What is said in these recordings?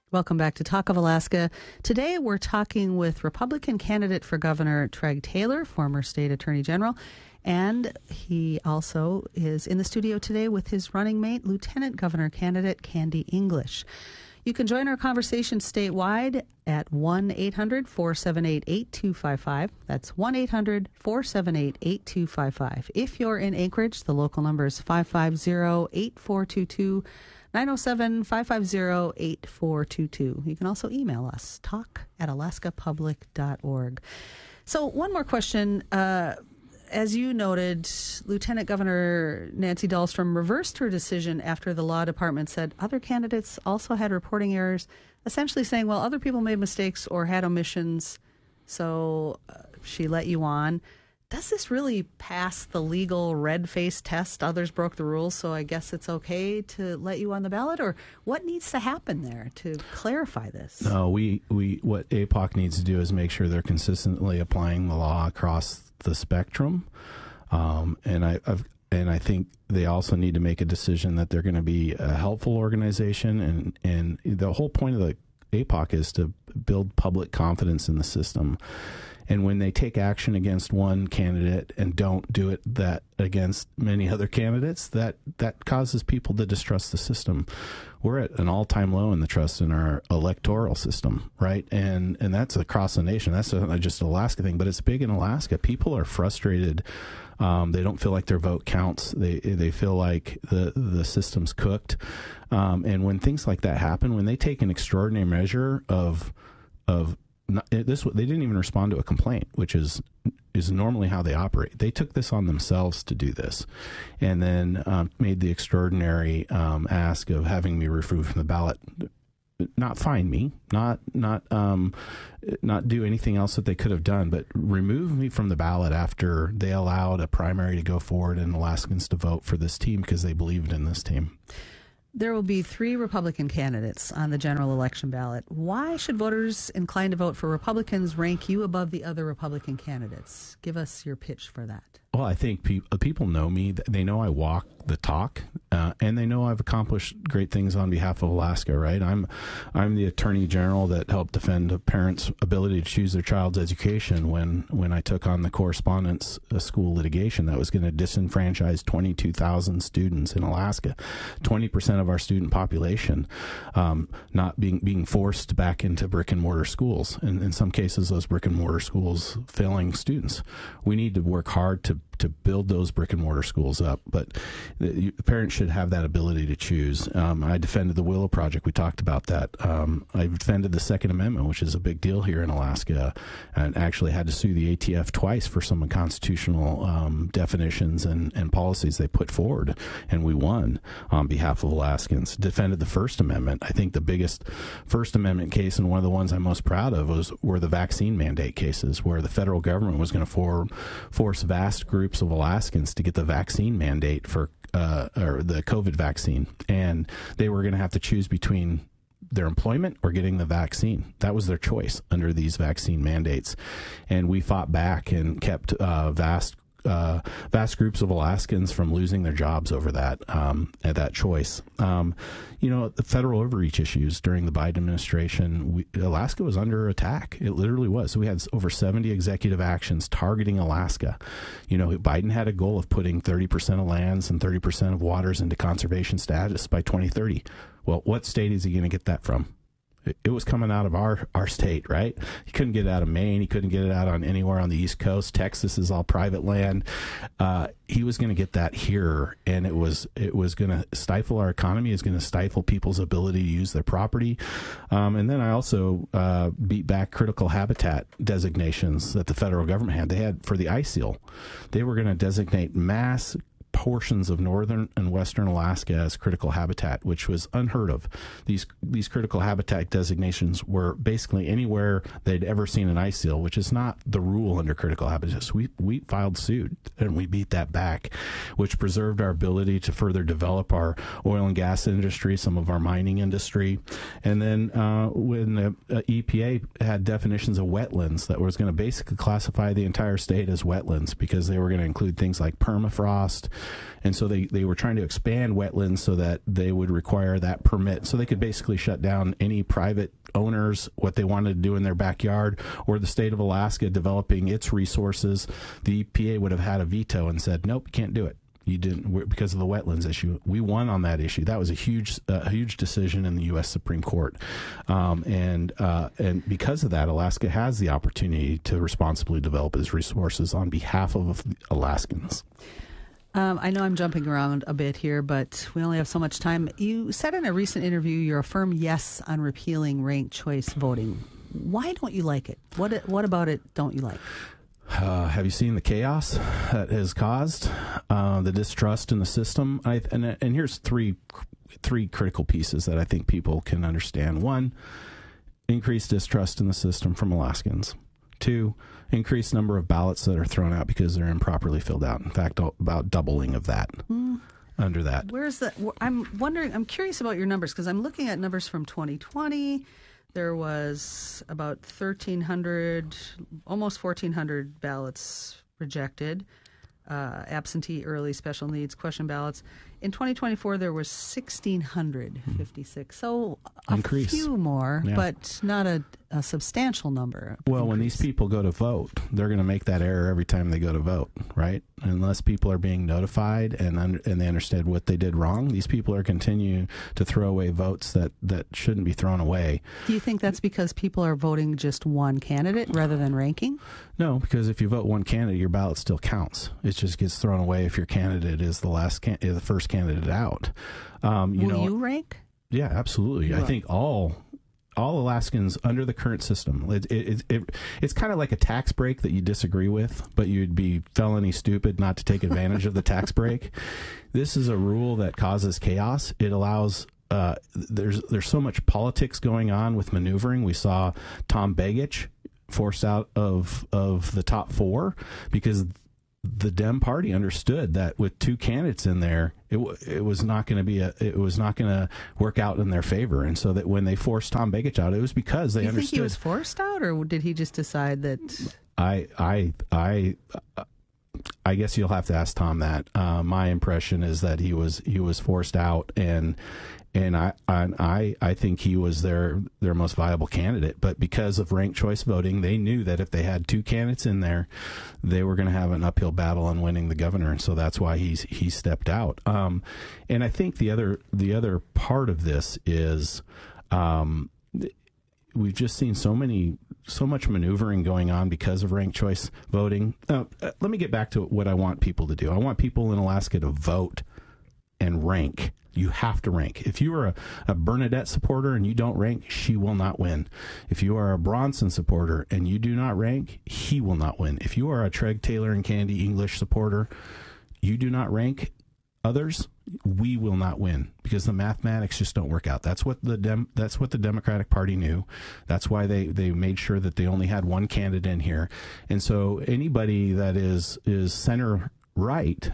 Welcome back to Talk of Alaska. Today we're talking with Republican candidate for governor Treg Taylor, former state attorney general, and he also is in the studio today with his running mate, Lieutenant Governor candidate Candy English. You can join our conversation statewide at 1-800-478-8255. That's 1-800-478-8255. If you're in Anchorage, the local number is 550-8422. 907-550-8422. You can also email us, talk@alaskapublic.org. So one more question. As you noted, Lieutenant Governor Nancy Dahlstrom reversed her decision after the law department said other candidates also had reporting errors, essentially saying, well, other people made mistakes or had omissions, so she let you on. Does this really pass the legal red-face test? Others broke the rules, so I guess it's okay to let you on the ballot? Or what needs to happen there to clarify this? No, what APOC needs to do is make sure they're consistently applying the law across the spectrum. And I think they also need to make a decision that they're going to be a helpful organization. And the whole point of the APOC is to build public confidence in the system. And when they take action against one candidate and don't do it that against many other candidates, that causes people to distrust the system. We're at an all-time low in the trust in our electoral system, right? And that's across the nation. That's not just an Alaska thing, but it's big in Alaska. People are frustrated. They don't feel like their vote counts. They feel like the system's cooked. And when things like that happen, when they take an extraordinary measure of they didn't even respond to a complaint, which is normally how they operate. They took this on themselves to do this, and then made the extraordinary ask of having me removed from the ballot. Not fine me, not do anything else that they could have done, but remove me from the ballot after they allowed a primary to go forward and Alaskans to vote for this team because they believed in this team. There will be 3 Republican candidates on the general election ballot. Why should voters inclined to vote for Republicans rank you above the other Republican candidates? Give us your pitch for that. Well, I think people know me. They know I walk the talk, and they know I've accomplished great things on behalf of Alaska, right? I'm the Attorney General that helped defend a parent's ability to choose their child's education when I took on the correspondence school litigation that was going to disenfranchise 22,000 students in Alaska, 20% of our student population not being forced back into brick-and-mortar schools, and in some cases those brick-and-mortar schools failing students. We need to work hard to build those brick-and-mortar schools up, but the parents should have that ability to choose. I defended the Willow Project. We talked about that. I defended the Second Amendment, which is a big deal here in Alaska, and actually had to sue the ATF twice for some unconstitutional definitions and policies they put forward, and we won on behalf of Alaskans. Defended the First Amendment. I think the biggest First Amendment case, and one of the ones I'm most proud of, were the vaccine mandate cases, where the federal government was going to force vast groups of Alaskans to get the vaccine mandate for or the COVID vaccine, and they were going to have to choose between their employment or getting the vaccine. That was their choice under these vaccine mandates, and we fought back and kept vast groups of Alaskans from losing their jobs over that choice. The federal overreach issues during the Biden administration, Alaska was under attack. It literally was. So we had over 70 executive actions targeting Alaska. Biden had a goal of putting 30% of lands and 30% of waters into conservation status by 2030. Well, what state is he going to get that from? It was coming out of our state, right? He couldn't get it out of Maine. He couldn't get it out on anywhere on the East Coast. Texas is all private land. He was going to get that here, and it was going to stifle our economy. It's going to stifle people's ability to use their property. And then I also beat back critical habitat designations that the federal government had. They had for the ice seal. They were going to designate mass portions of northern and western Alaska as critical habitat, which was unheard of. These critical habitat designations were basically anywhere they'd ever seen an ice seal, which is not the rule under critical habitat. So we filed suit and we beat that back, which preserved our ability to further develop our oil and gas industry, some of our mining industry. And then when the EPA had definitions of wetlands that was going to basically classify the entire state as wetlands, because they were going to include things like permafrost, And so they were trying to expand wetlands so that they would require that permit. So they could basically shut down any private owners, what they wanted to do in their backyard, or the state of Alaska developing its resources. The EPA would have had a veto and said, nope, you can't do it. You didn't, because of the wetlands issue. We won on that issue. That was a huge decision in the U.S. Supreme Court, and because of that, Alaska has the opportunity to responsibly develop its resources on behalf of Alaskans. I know I'm jumping around a bit here, but we only have so much time. You said in a recent interview you're a firm yes on repealing ranked choice voting. Why don't you like it? What about it don't you like? Have you seen the chaos that has caused the distrust in the system? And here's three critical pieces that I think people can understand. One, increased distrust in the system from Alaskans. Two, increased number of ballots that are thrown out because they're improperly filled out. In fact, about doubling of that. Under that. Where's the? I'm curious about your numbers because I'm looking at numbers from 2020. There was about 1,300, almost 1,400 ballots rejected, absentee, early, special needs, question ballots. In 2024, there was 1,656. So Increase. Few more, Yeah. but not a substantial number. Well, when these people go to vote, they're going to make that error every time they go to vote, right? Unless people are being notified and they understand what they did wrong, these people are continuing to throw away votes that shouldn't be thrown away. Do you think that's because people are voting just one candidate rather than ranking? No, because if you vote one candidate, your ballot still counts. It just gets thrown away if your candidate is the first candidate out. Will you rank? Yeah, absolutely. I think all Alaskans under the current system, it's kind of like a tax break that you disagree with, but you'd be felony stupid not to take advantage of the tax break. This is a rule that causes chaos. It allows there's so much politics going on with maneuvering. We saw Tom Begich forced out of the top four because the Dem Party understood that with two candidates in there, it was not going to work out in their favor, and so that when they forced Tom Begich out, it was because they understood. You think he was forced out, or did he just decide that? I guess you'll have to ask Tom that. My impression is that he was forced out, and I think he was their most viable candidate. But because of ranked choice voting, they knew that if they had two candidates in there, they were going to have an uphill battle on winning the governor, and so that's why he stepped out. And I think the other part of this is we've just seen so much maneuvering going on because of ranked choice voting. Let me get back to what I want people to do. I want people in Alaska to vote and rank. You have to rank. If you are a Bernadette supporter and you don't rank, she will not win. If you are a Bronson supporter and you do not rank, he will not win. If you are a Treg, Taylor, and Candy English supporter, you do not rank others, we will not win because the mathematics just don't work out. That's what the Democratic Party knew. That's why they made sure that they only had one candidate in here. And so anybody that is center right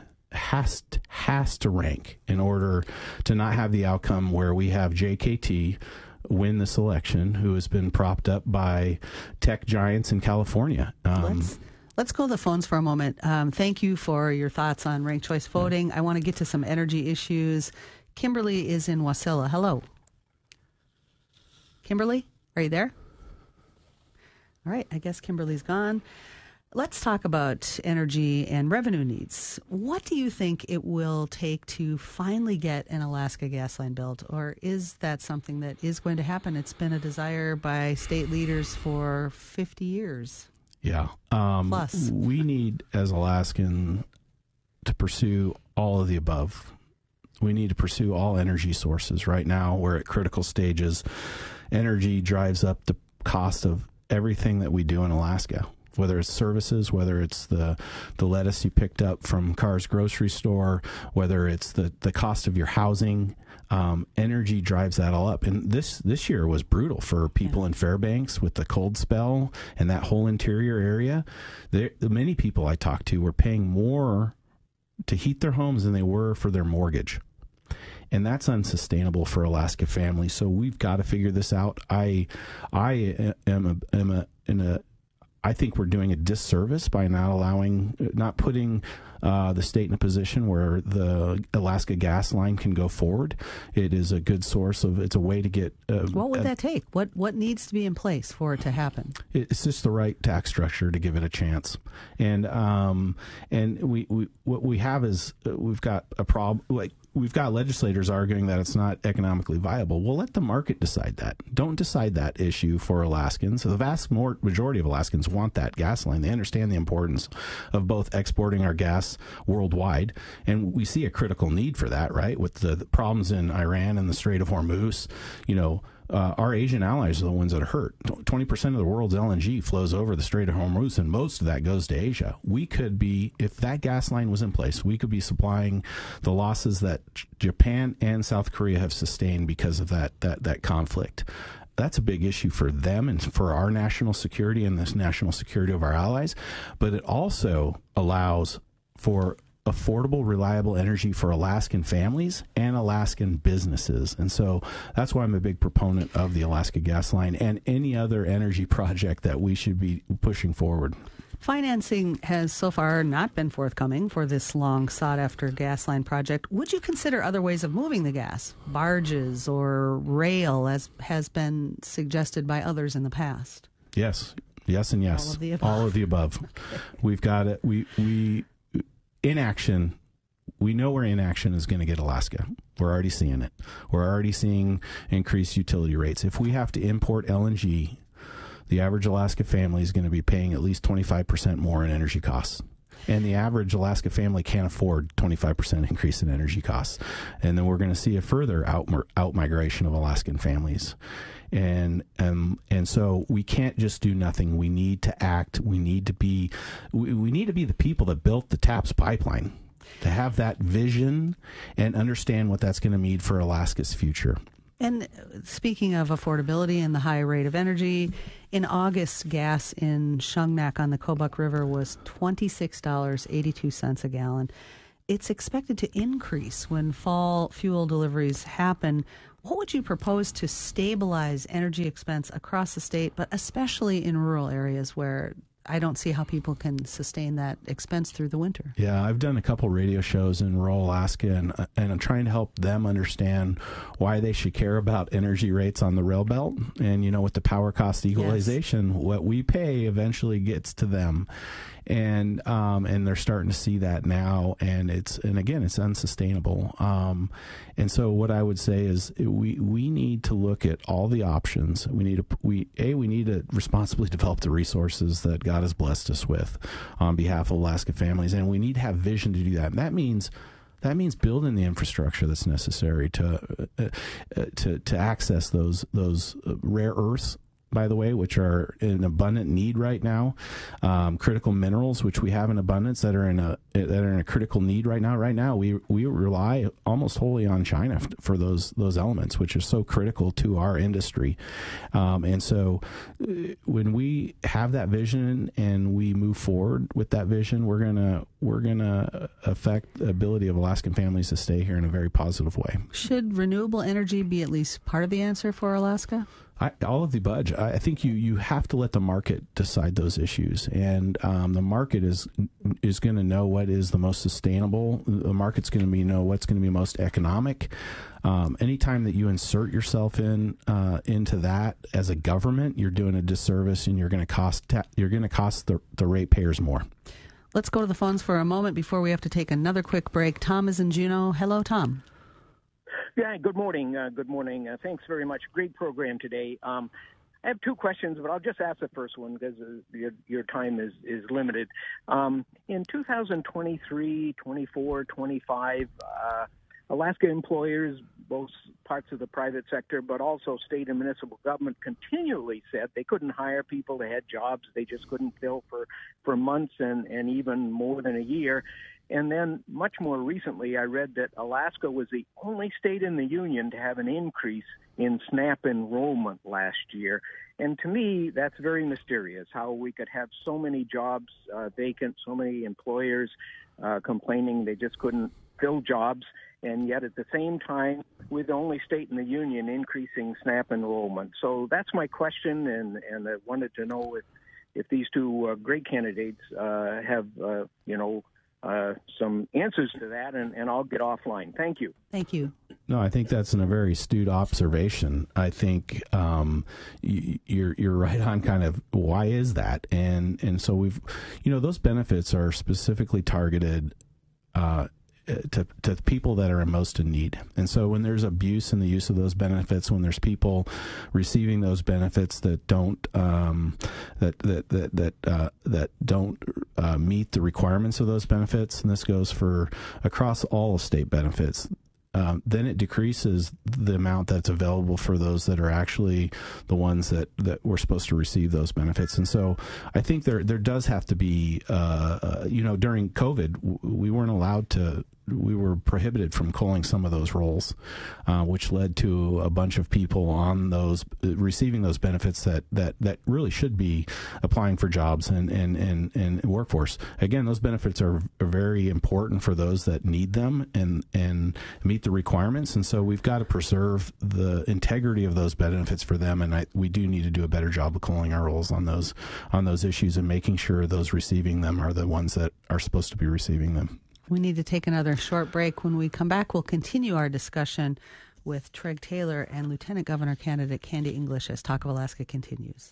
has to rank in order to not have the outcome where we have JKT win this election, who has been propped up by tech giants in California. Let's go to the phones for a moment. Thank you for your thoughts on ranked choice voting. I want to get to some energy issues. Kimberly is in Wasilla. Hello. Kimberly, are you there? All right, I guess Kimberly's gone. Let's talk about energy and revenue needs. What do you think it will take to finally get an Alaska gas line built, or is that something that is going to happen? It's been a desire by state leaders for 50 years. Yeah. Plus. We need, as Alaskan, to pursue all of the above. We need to pursue all energy sources. Right now, we're at critical stages. Energy drives up the cost of everything that we do in Alaska. Whether it's services, whether it's the lettuce you picked up from Carr's grocery store, whether it's the cost of your housing, energy drives that all up. And this year was brutal for people in Fairbanks with the cold spell and that whole interior area. Many people I talked to were paying more to heat their homes than they were for their mortgage. And that's unsustainable for Alaska families. So we've got to figure this out. I think we're doing a disservice by not putting the state in a position where the Alaska gas line can go forward. It is a good source it's a way to get. What would that take? What needs to be in place for it to happen? It's just the right tax structure to give it a chance. And we what we have is we've got a problem. Like, we've got legislators arguing that it's not economically viable. Well, let the market decide that. Don't decide that issue for Alaskans. The vast majority of Alaskans want that gas line. They understand the importance of both exporting our gas worldwide, and we see a critical need for that, right? With the problems in Iran and the Strait of Hormuz, our Asian allies are the ones that are hurt. 20% of the world's LNG flows over the Strait of Hormuz, and most of that goes to Asia. We could be, if that gas line was in place, we could be supplying the losses that Japan and South Korea have sustained because of that conflict. That's a big issue for them and for our national security and the national security of our allies. But it also allows for affordable, reliable energy for Alaskan families and Alaskan businesses. And so that's why I'm a big proponent of the Alaska gas line and any other energy project that we should be pushing forward. Financing has so far not been forthcoming for this long sought-after gas line project. Would you consider other ways of moving the gas, barges or rail, as has been suggested by others in the past? Yes, and yes. All of the above. Okay. We've got it. We inaction. We know where inaction is going to get Alaska. We're already seeing it. We're already seeing increased utility rates. If we have to import LNG, the average Alaska family is going to be paying at least 25% more in energy costs. And the average Alaska family can't afford 25% increase in energy costs. And then we're going to see a further out-migration of Alaskan families. And so we can't just do nothing. We need to act. We need to be the people that built the TAPS pipeline, to have that vision and understand what that's going to mean for Alaska's future. And speaking of affordability and the high rate of energy, in August, gas in Shungnak on the Kobuk River was $26.82 a gallon. It's expected to increase when fall fuel deliveries happen. What would you propose to stabilize energy expense across the state, but especially in rural areas where I don't see how people can sustain that expense through the winter? Yeah, I've done a couple radio shows in rural Alaska, and I'm trying to help them understand why they should care about energy rates on the rail belt. And, with the power cost equalization, yes, what we pay eventually gets to them. And they're starting to see that now, and again, it's unsustainable. And so what I would say is we need to look at all the options. We need to responsibly develop the resources that God has blessed us with on behalf of Alaska families, and we need to have vision to do that. And that means building the infrastructure that's necessary to access those rare earths, by the way, which are in abundant need right now, critical minerals, which we have in abundance that are in a critical need right now. Right now, we rely almost wholly on China for those elements, which are so critical to our industry. And so, when we have that vision and we move forward with that vision, we're gonna affect the ability of Alaskan families to stay here in a very positive way. Should renewable energy be at least part of the answer for Alaska? All of the above. I think you have to let the market decide those issues, and the market is going to know what is the most sustainable. The market's going to know what's going to be most economic. Anytime that you insert yourself into that as a government, you're doing a disservice, and you're going to cost the ratepayers more. Let's go to the phones for a moment before we have to take another quick break. Tom is in Juneau. Hello, Tom. Yeah, good morning. Thanks very much. Great program today. I have two questions, but I'll just ask the first one because your time is limited. In 2023, 24, 25, Alaska employers, both parts of the private sector, but also state and municipal government, continually said they couldn't hire people. They had jobs they just couldn't fill for months and even more than a year. And then much more recently, I read that Alaska was the only state in the union to have an increase in SNAP enrollment last year. And to me, that's very mysterious, how we could have so many jobs vacant, so many employers complaining they just couldn't fill jobs, and yet at the same time, we're the only state in the union increasing SNAP enrollment. So that's my question, and I wanted to know if these two great candidates have some answers to that, and I'll get offline. Thank you. Thank you. No, I think that's a very astute observation. I think you're right on kind of why is that, and so we've, those benefits are specifically targeted to people that are most in need. And so when there's abuse in the use of those benefits, when there's people receiving those benefits that don't that don't meet the requirements of those benefits, and this goes for across all state benefits, then it decreases the amount that's available for those that are actually the ones that were supposed to receive those benefits. And so I think there does have to be, during COVID, we were prohibited from calling some of those roles, which led to a bunch of people on those receiving those benefits that really should be applying for jobs and workforce. Again, those benefits are very important for those that need them and meet the requirements. And so we've got to preserve the integrity of those benefits for them. And we do need to do a better job of calling our roles on those issues and making sure those receiving them are the ones that are supposed to be receiving them. We need to take another short break. When we come back, we'll continue our discussion with Treg Taylor and Lieutenant Governor candidate Candy English as Talk of Alaska continues.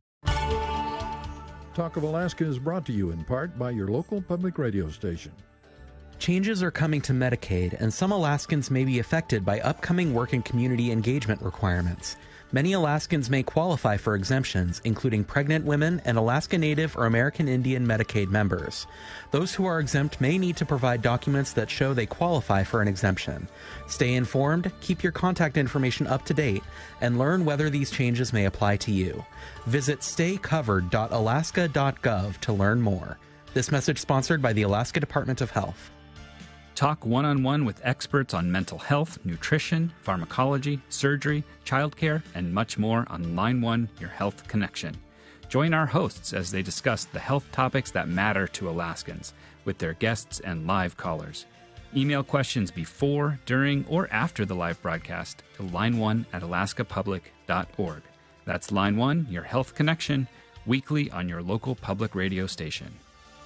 Talk of Alaska is brought to you in part by your local public radio station. Changes are coming to Medicaid, and some Alaskans may be affected by upcoming work and community engagement requirements. Many Alaskans may qualify for exemptions, including pregnant women and Alaska Native or American Indian Medicaid members. Those who are exempt may need to provide documents that show they qualify for an exemption. Stay informed, keep your contact information up to date, and learn whether these changes may apply to you. Visit staycovered.alaska.gov to learn more. This message sponsored by the Alaska Department of Health. Talk one-on-one with experts on mental health, nutrition, pharmacology, surgery, childcare, and much more on Line 1, Your Health Connection. Join our hosts as they discuss the health topics that matter to Alaskans with their guests and live callers. Email questions before, during, or after the live broadcast to line1@alaskapublic.org. That's Line 1, Your Health Connection, weekly on your local public radio station.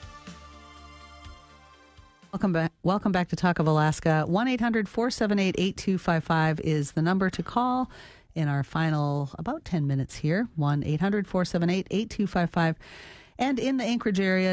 Welcome back to Talk of Alaska. 1-800-478-8255 is the number to call in our final about 10 minutes here. 1-800-478-8255. And in the Anchorage area,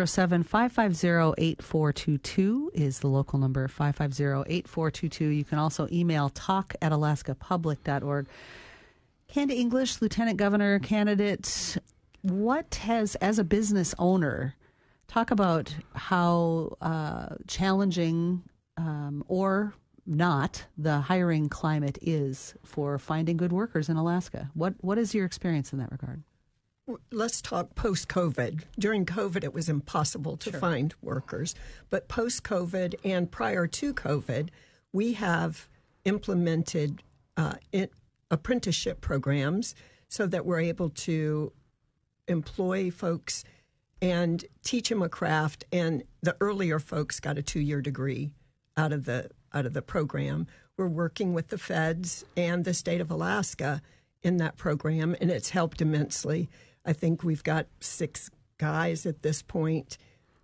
907-550-8422 is the local number, 550-8422. You can also email talk@alaskapublic.org. Candy English, Lieutenant Governor candidate, what has, as a business owner, talk about how challenging or not the hiring climate is for finding good workers in Alaska. What is your experience in that regard? Let's talk post-COVID. During COVID, it was impossible to find workers. But post-COVID and prior to COVID, we have implemented apprenticeship programs so that we're able to employ folks and teach them a craft, and the earlier folks got a 2-year degree out of the program. We're working with the feds and the state of Alaska in that program, and it's helped immensely. I think we've got 6 guys at this point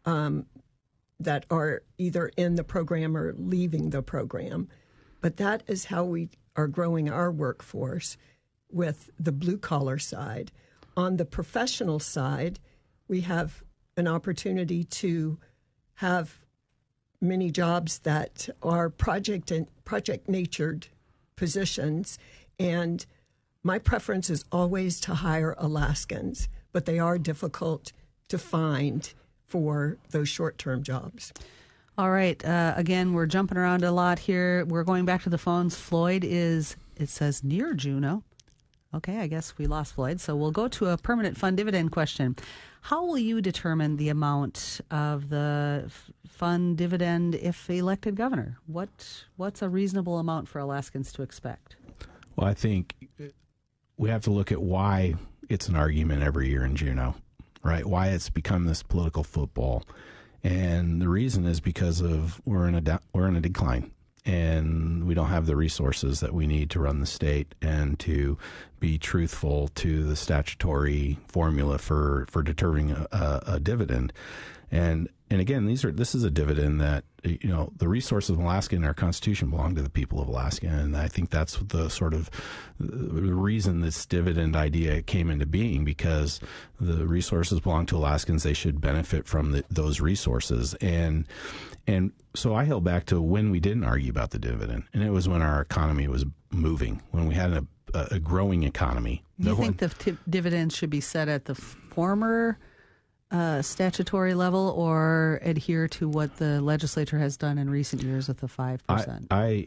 that are either in the program or leaving the program. But that is how we are growing our workforce with the blue-collar side. On the professional side, we have an opportunity to have many jobs that are project-natured positions, and my preference is always to hire Alaskans, but they are difficult to find for those short-term jobs. All right. Again, we're jumping around a lot here. We're going back to the phones. Floyd is, it says, near Juneau. Okay, I guess we lost Floyd. So we'll go to a permanent fund dividend question. How will you determine the amount of the fund dividend if elected governor? What's a reasonable amount for Alaskans to expect? Well, I think we have to look at why it's an argument every year in Juneau, right? Why it's become this political football. And the reason is because of we're in a decline. and we don't have the resources that we need to run the state and to be truthful to the statutory formula for determining a dividend. And again, this is a dividend that, the resources of Alaska and our Constitution belong to the people of Alaska. And I think that's the sort of the reason this dividend idea came into being, because the resources belong to Alaskans. They should benefit from those resources. And so I held back to when we didn't argue about the dividend. And it was when our economy was moving, when we had a growing economy. Do you think the dividend should be set at the former statutory level, or adhere to what the legislature has done in recent years with the 5%?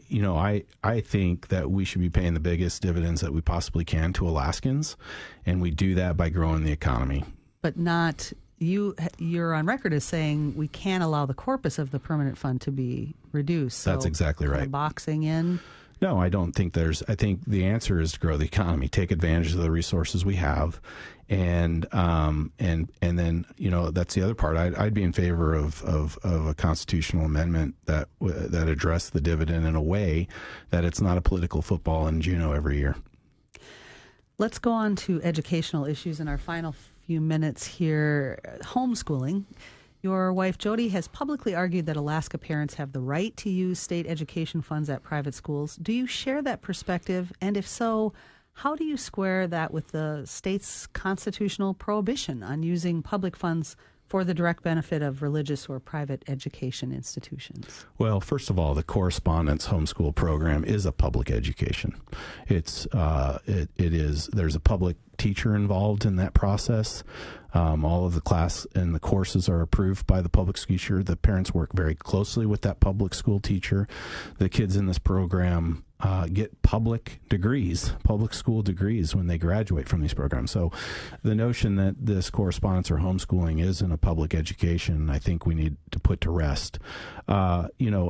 I think that we should be paying the biggest dividends that we possibly can to Alaskans, and we do that by growing the economy. But not you're on record as saying we can't allow the corpus of the permanent fund to be reduced. So that's exactly right. Boxing in. No, I don't think I think the answer is to grow the economy, take advantage of the resources we have, and then that's the other part. I'd be in favor of a constitutional amendment that addressed the dividend in a way that it's not a political football in Juneau every year. Let's go on to educational issues in our final few minutes here. Homeschooling. Your wife, Jody, has publicly argued that Alaska parents have the right to use state education funds at private schools. Do you share that perspective? And if so, how do you square that with the state's constitutional prohibition on using public funds for the direct benefit of religious or private education institutions? Well, first of all, the correspondence homeschool program is a public education. It is. There's a public teacher involved in that process. All of the class and the courses are approved by the public school teacher. The parents work very closely with that public school teacher. The kids in this program get public school degrees when they graduate from these programs. So the notion that this correspondence or homeschooling isn't a public education, I think we need to put to rest. And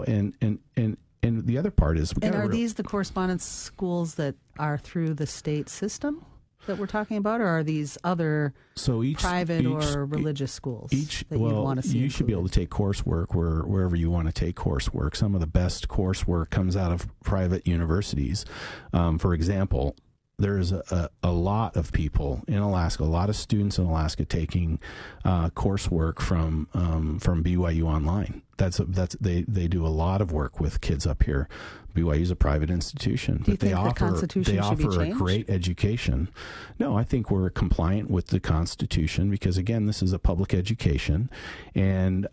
the other part is... are these the correspondence schools that are through the state system that we're talking about, or are these other private or religious schools that you want to see? You should be able to take coursework wherever you want to take coursework. Some of the best coursework comes out of private universities. For example, there's a lot of people in Alaska, a lot of students in Alaska taking coursework from BYU Online. They do a lot of work with kids up here. BYU is a private institution, but they offer a great education. No, I think we're compliant with the Constitution because, again, this is a public education, and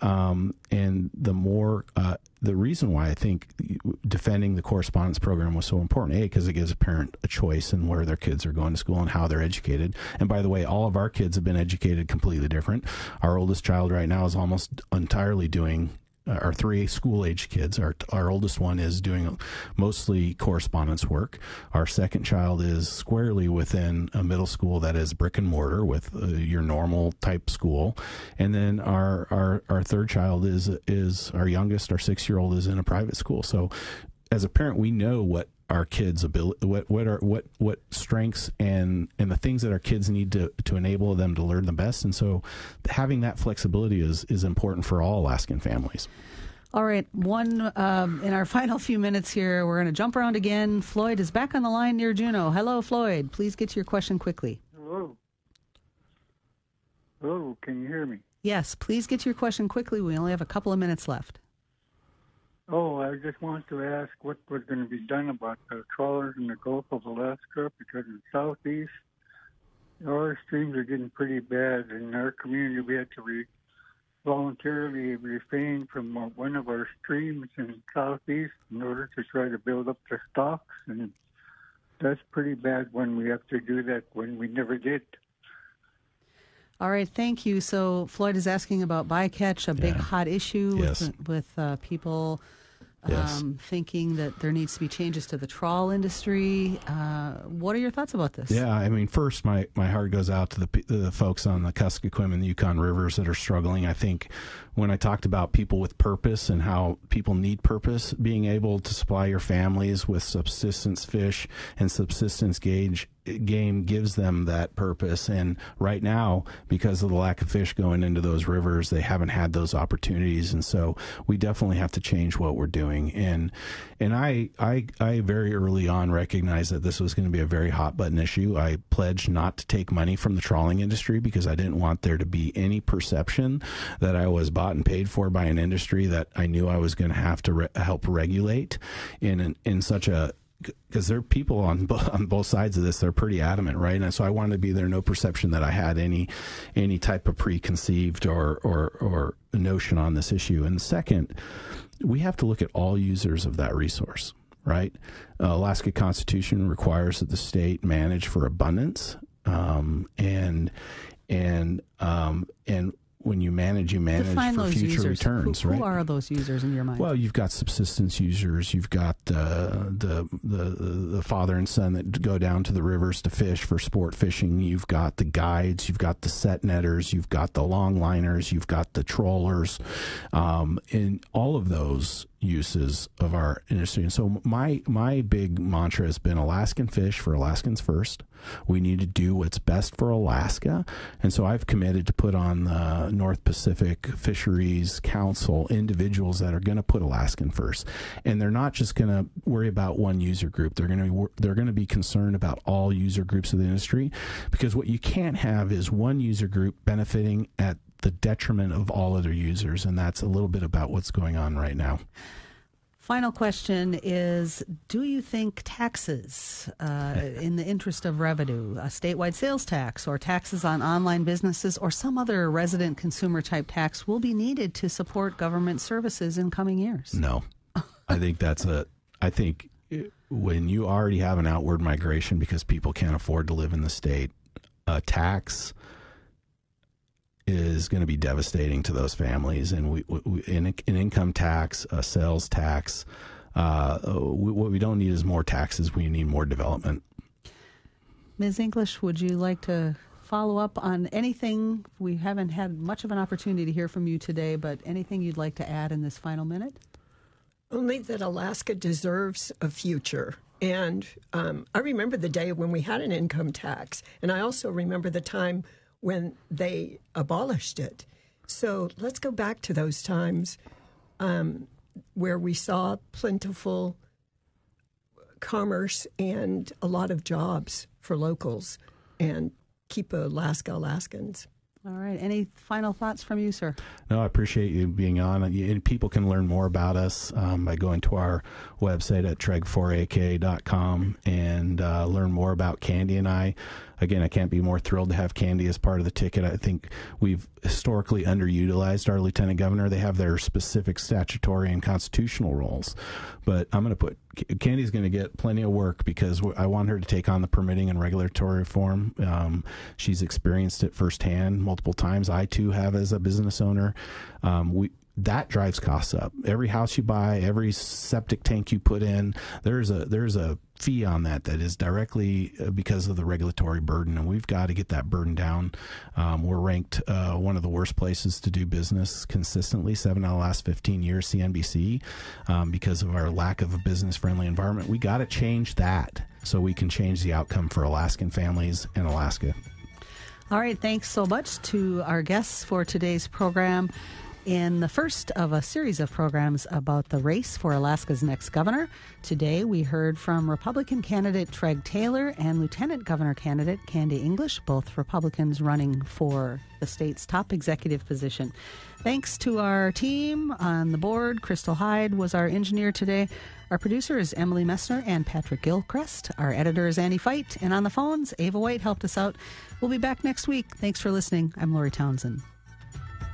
the reason why I think defending the correspondence program was so important, because it gives a parent a choice in where their kids are going to school and how they're educated. And by the way, all of our kids have been educated completely different. Our oldest child right now is almost entirely doing. Our 3 school-age kids, our oldest one is doing mostly correspondence work. Our second child is squarely within a middle school that is brick and mortar with your normal type school. And then our third child is our youngest, our 6-year-old, is in a private school. So as a parent, we know what our kids' ability, what strengths and the things that our kids need to enable them to learn the best. And so having that flexibility is important for all Alaskan families. All right. In our final few minutes here, we're going to jump around again. Floyd is back on the line near Juneau. Hello, Floyd. Please get to your question quickly. Hello. Hello. Can you hear me? Yes. Please get to your question quickly. We only have a couple of minutes left. Oh, I just want to ask what was going to be done about the trawlers in the Gulf of Alaska, because in the southeast, our streams are getting pretty bad. In our community, we had to voluntarily refrain from one of our streams in the southeast in order to try to build up the stocks, and that's pretty bad when we have to do that when we never did. All right, thank you. So Floyd is asking about bycatch, a big hot issue with people thinking that there needs to be changes to the trawl industry. What are your thoughts about this? Yeah, I mean, first, my heart goes out to the folks on the Kuskokwim and the Yukon rivers that are struggling. I think when I talked about people with purpose and how people need purpose, being able to supply your families with subsistence fish and subsistence game gives them that purpose. And right now, because of the lack of fish going into those rivers, they haven't had those opportunities. And so we definitely have to change what we're doing. And I very early on recognized that this was going to be a very hot button issue. I pledged not to take money from the trawling industry because I didn't want there to be any perception that I was bought and paid for by an industry that I knew I was going to have to help regulate in such a, because there are people on both sides of this. They're pretty adamant, right? And so I wanted to be there, no perception that I had any type of preconceived or notion on this issue. And second, we have to look at all users of that resource, right? Alaska Constitution requires that the state manage for abundance, and when you manage Define for those future users. returns, right? Who are those users in your mind? Well, you've got subsistence users. You've got the father and son that go down to the rivers to fish for sport fishing. You've got the guides. You've got the set netters. You've got the longliners. You've got the trollers, and all of those uses of our industry. And so my big mantra has been Alaskan fish for Alaskans first. We need to do what's best for Alaska. And so I've committed to put on the North Pacific Fisheries Council individuals that are going to put Alaskan first. And they're not just going to worry about one user group. They're going to be concerned about all user groups of the industry, because what you can't have is one user group benefiting at the detriment of all other users. And that's a little bit about what's going on right now. Final question is, do you think taxes, in the interest of revenue, a statewide sales tax or taxes on online businesses or some other resident consumer type tax will be needed to support government services in coming years? No. I think when you already have an outward migration because people can't afford to live in the state, a tax is going to be devastating to those families. And an income tax, a sales tax, what we don't need is more taxes. We need more development. Ms. English, would you like to follow up on anything? We haven't had much of an opportunity to hear from you today, but anything you'd like to add in this final minute? Only that Alaska deserves a future. And I remember the day when we had an income tax, and I also remember the time when they abolished it. So let's go back to those times where we saw plentiful commerce and a lot of jobs for locals, and keep Alaska Alaskans. All right. Any final thoughts from you, sir? No, I appreciate you being on. And people can learn more about us by going to our website at treg4ak.com and learn more about Candy and I. Again, I can't be more thrilled to have Candy as part of the ticket. I think we've historically underutilized our lieutenant governor. They have their specific statutory and constitutional roles. But I'm going to put Candy's going to get plenty of work because I want her to take on the permitting and regulatory reform. She's experienced it firsthand multiple times. I, too, have as a business owner. That drives costs up. Every house you buy, every septic tank you put in, there's a fee on that is directly because of the regulatory burden, and we've got to get that burden down. We're ranked one of the worst places to do business consistently, 7 out of the last 15 years, CNBC, because of our lack of a business-friendly environment. We got to change that so we can change the outcome for Alaskan families and Alaska. All right, thanks so much to our guests for today's program. In the first of a series of programs about the race for Alaska's next governor, today we heard from Republican candidate Treg Taylor and Lieutenant Governor candidate Candy English, both Republicans running for the state's top executive position. Thanks to our team on the board. Crystal Hyde was our engineer today. Our producer is Emily Messner and Patrick Gilchrist. Our editor is Annie Feit. And on the phones, Ava White helped us out. We'll be back next week. Thanks for listening. I'm Lori Townsend.